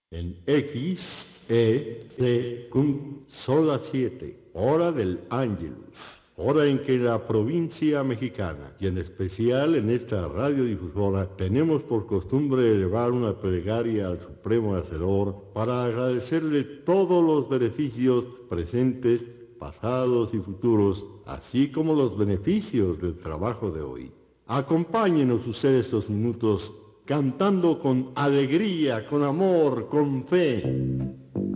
En X, son las 7, hora del Ángelus, hora en que la provincia mexicana, y en especial en esta radiodifusora, tenemos por costumbre elevar una plegaria al Supremo Hacedor para agradecerle todos los beneficios presentes, pasados y futuros, así como los beneficios del trabajo de hoy. Acompáñenos ustedes estos minutos cantando con alegría, con amor, con fe.